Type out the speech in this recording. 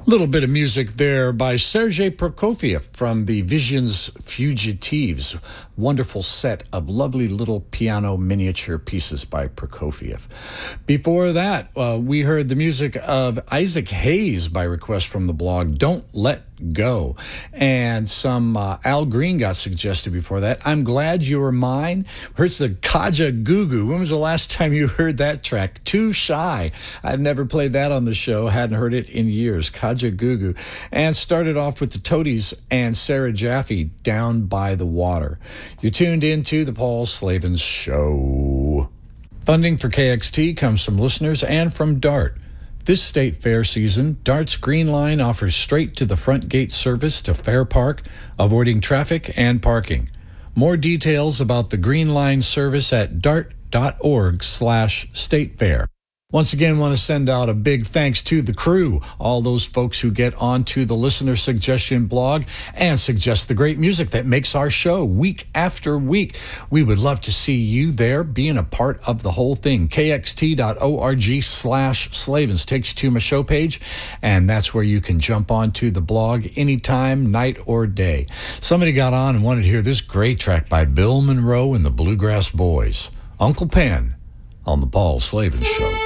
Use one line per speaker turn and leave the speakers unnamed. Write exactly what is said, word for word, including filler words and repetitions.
Little bit of music there by Sergei Prokofiev from the Visions Fugitives. Wonderful set of lovely little piano miniature pieces by Prokofiev. Before that, uh, we heard the music of Isaac Hayes by request from the blog, Don't Let Go. And some uh, Al Green got suggested before that. I'm Glad You Were Mine. Here's the Kaja Gugu. When was the last time you heard that track? Too Shy. I've never played that on the show. Hadn't heard it in years. Kaja Gugu. And started off with the Toadies and Sarah Jaffe, Down by the Water. You're tuned into the Paul Slavens Show. Funding for K X T comes from listeners and from DART. This state fair season, DART's Green Line offers straight-to-the-front gate service to Fair Park, avoiding traffic and parking. More details about the Green Line service at dart.org slash state fair. Once again, want to send out a big thanks to the crew, all those folks who get onto the listener suggestion blog and suggest the great music that makes our show week after week. We would love to see you there being a part of the whole thing. kxt.org slash Slavens takes you to my show page, and that's where you can jump onto the blog anytime, night or day. Somebody got on and wanted to hear this great track by Bill Monroe and the Bluegrass Boys. Uncle Pen on the Paul Slavens Show.